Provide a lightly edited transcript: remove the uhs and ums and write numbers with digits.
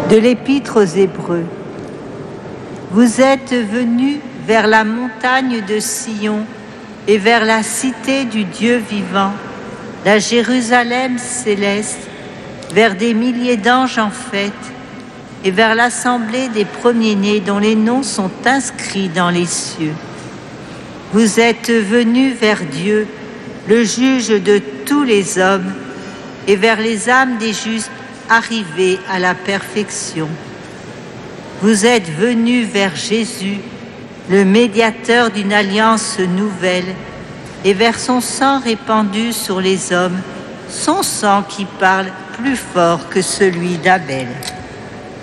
De l'Épître aux Hébreux. Vous êtes venus vers la montagne de Sion et vers la cité du Dieu vivant, la Jérusalem céleste, vers des milliers d'anges en fête et vers l'assemblée des premiers-nés dont les noms sont inscrits dans les cieux. Vous êtes venus vers Dieu, le juge de tous les hommes, et vers les âmes des justes arrivés à la perfection. Vous êtes venus vers Jésus, le médiateur d'une alliance nouvelle, et vers son sang répandu sur les hommes, son sang qui parle plus fort que celui d'Abel.